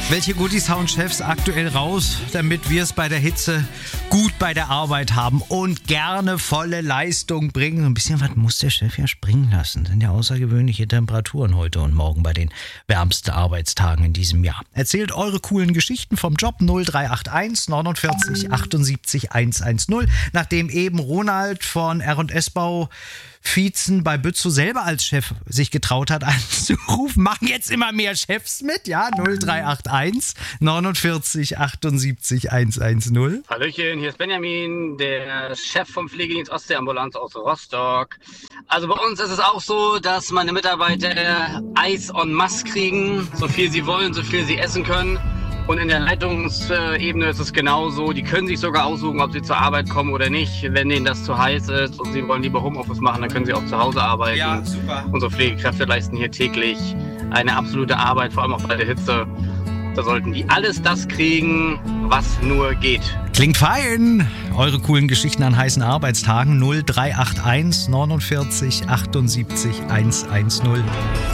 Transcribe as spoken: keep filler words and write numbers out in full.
Welche Goodies hauen Chefs aktuell raus, damit wir es bei der Hitze gut bei der Arbeit haben und gerne volle Leistung bringen? So ein bisschen was muss der Chef ja springen lassen. Das sind ja außergewöhnliche Temperaturen heute und morgen bei den wärmsten Arbeitstagen in diesem Jahr. Erzählt eure coolen Geschichten vom Job null drei acht eins neunundvierzig achtundsiebzig hundertzehn. Nachdem eben Ronald von R und S Bau Vietzen bei Bützow selber als Chef sich getraut hat anzurufen, machen jetzt immer mehr Chefs mit, ja, null drei acht eins neunundvierzig achtundsiebzig hundertzehn. Hallöchen, hier ist Benjamin, der Chef vom Pflegedienst Ostseeambulanz aus Rostock. Also bei uns ist es auch so, dass meine Mitarbeiter Eis en masse kriegen, so viel sie wollen, so viel sie essen können. Und in der Leitungsebene ist es genauso. Die können sich sogar aussuchen, ob sie zur Arbeit kommen oder nicht. Wenn denen das zu heiß ist und sie wollen lieber Homeoffice machen, dann können sie auch zu Hause arbeiten. Ja, super. Unsere Pflegekräfte leisten hier täglich eine absolute Arbeit, vor allem auch bei der Hitze. Da sollten die alles das kriegen, was nur geht. Klingt fein. Eure coolen Geschichten an heißen Arbeitstagen null drei acht eins neunundvierzig achtundsiebzig hundertzehn.